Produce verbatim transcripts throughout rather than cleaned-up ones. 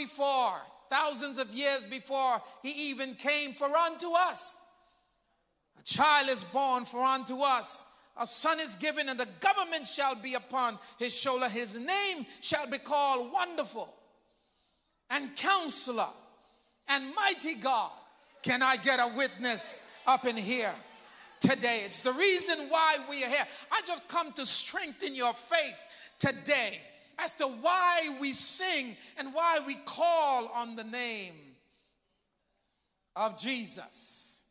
before, thousands of years before he even came, for unto us a child is born, for unto us a son is given, and the government shall be upon his shoulder. His name shall be called Wonderful and Counselor and Mighty God. Can I get a witness up in here today? It's the reason why we are here. I just come to strengthen your faith today as to why we sing and why we call on the name of Jesus.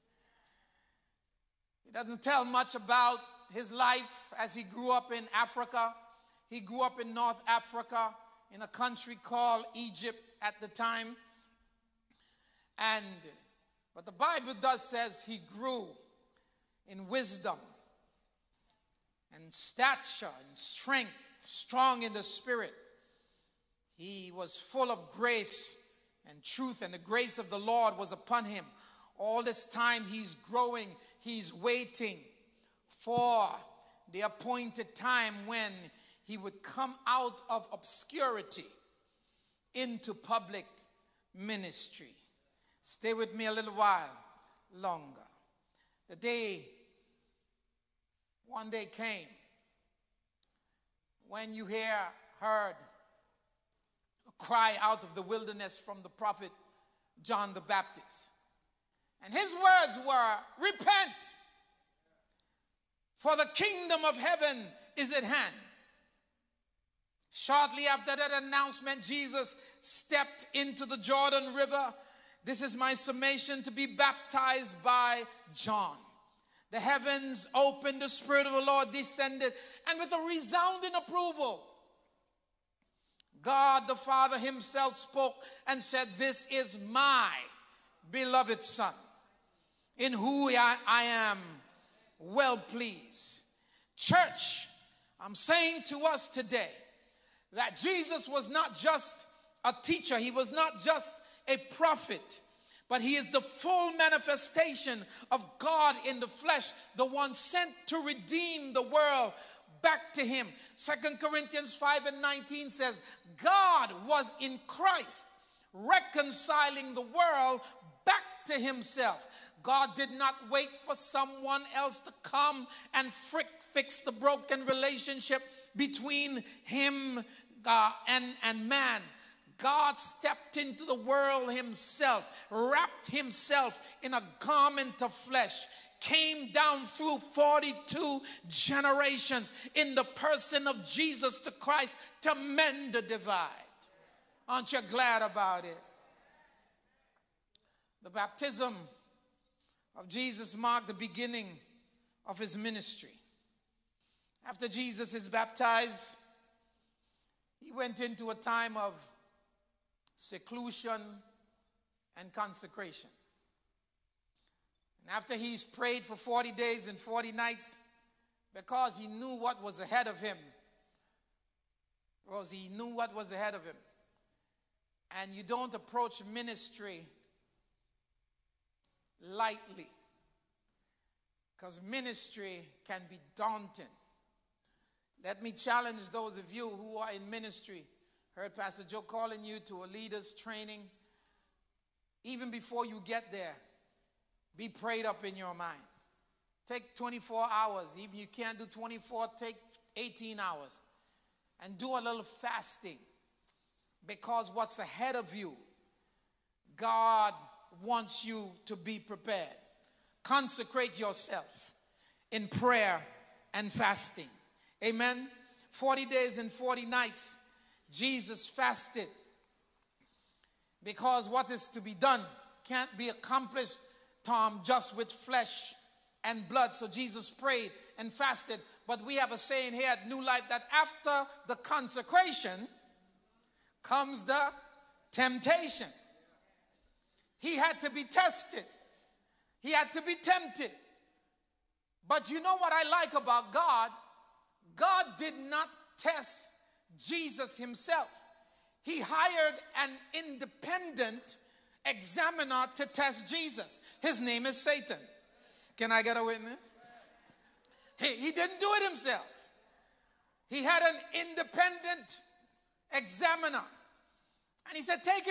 It doesn't tell much about his life as he grew up in Africa. He grew up in North Africa in a country called Egypt at the time. And, but the Bible does says he grew in wisdom and stature and strength, strong in the spirit. He was full of grace and truth, and the grace of the Lord was upon him. All this time he's growing, he's waiting for the appointed time when he would come out of obscurity into public ministry. Stay with me a little while longer. The day, one day came when you hear, heard a cry out of the wilderness from the prophet John the Baptist. And his words were, repent, for the kingdom of heaven is at hand. Shortly after that announcement, Jesus stepped into the Jordan River. This is my summation: to be baptized by John. The heavens opened, the Spirit of the Lord descended, and with a resounding approval, God the Father himself spoke and said, this is my beloved Son, in whom I, I am well pleased. Church, I'm saying to us today that Jesus was not just a teacher. He was not just a prophet, but he is the full manifestation of God in the flesh, the one sent to redeem the world back to him. Second Corinthians five and nineteen says, God was in Christ reconciling the world back to himself. God did not wait for someone else to come and frick, fix the broken relationship between him uh, and, and man. God stepped into the world himself, wrapped himself in a garment of flesh, came down through forty-two generations in the person of Jesus the Christ to mend the divide. Aren't you glad about it? The baptism of Jesus marked the beginning of his ministry. After Jesus is baptized, he went into a time of seclusion and consecration. And after he's prayed for forty days and forty nights, because he knew what was ahead of him, because he knew what was ahead of him. And you don't approach ministry lightly, because ministry can be daunting. Let me challenge those of you who are in ministry. Heard Pastor Joe calling you to a leader's training. Even before you get there, be prayed up in your mind. Take twenty-four hours. Even if you can't do twenty-four, take eighteen hours. And do a little fasting. Because what's ahead of you, God wants you to be prepared. Consecrate yourself in prayer and fasting. Amen. forty days and forty nights, Jesus fasted. Because what is to be done can't be accomplished, Tom, just with flesh and blood. So Jesus prayed and fasted. But we have a saying here at New Life that after the consecration comes the temptation. He had to be tested. He had to be tempted. But you know what I like about God? God did not test Jesus himself. He hired an independent examiner to test Jesus. His name is Satan. Can I get a witness? He, he didn't do it himself. He had an independent examiner. And he said, take it.